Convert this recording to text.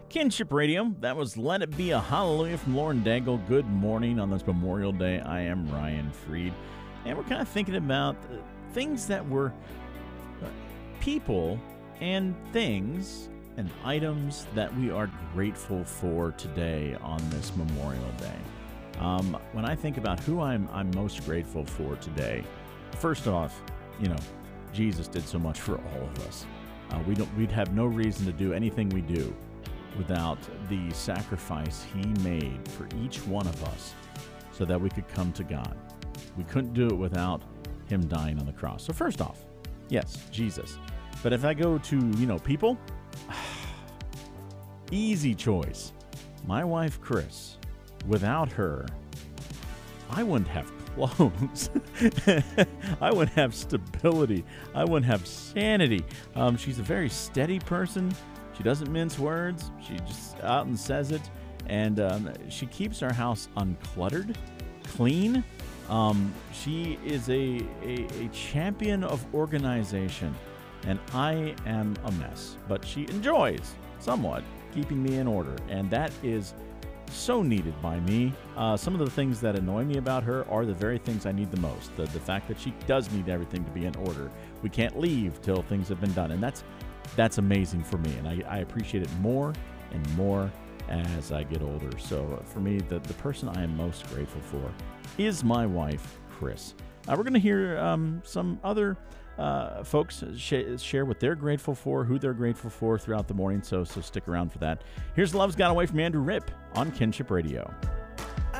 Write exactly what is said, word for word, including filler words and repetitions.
Kinship Radio, that was Let It Be a Hallelujah from Lauren Daigle. Good morning on this Memorial Day. I am Ryan Freed, and we're kind of thinking about uh, things that were uh, people and things and items that we are grateful for today on this Memorial Day. Um, when I think about who I'm, I'm most grateful for today, first off, you know, Jesus did so much for all of us. Uh, we don't, we'd have no reason to do anything we do without the sacrifice he made for each one of us so that we could come to God. We couldn't do it without him dying on the cross. So first off, yes, Jesus. But if I go to, you know, people, easy choice. My wife, Chris. Without her, I wouldn't have clothes. I wouldn't have stability. I wouldn't have sanity. Um, she's a very steady person. She doesn't mince words. She just out and says it. And um, she keeps our house uncluttered, clean. Um, she is a, a, a champion of organization. And I am a mess. But she enjoys, somewhat, keeping me in order. And that is so needed by me. Uh, some of the things that annoy me about her are the very things I need the most. The, the fact that she does need everything to be in order. We can't leave till things have been done. And that's That's amazing for me, and I, I appreciate it more and more as I get older. So for me, the, the person I am most grateful for is my wife, Chris. Uh, we're going to hear um, some other uh, folks sh- share what they're grateful for, who they're grateful for throughout the morning, so so stick around for that. Here's Love's Gone Away from Andrew Ripp on Kinship Radio.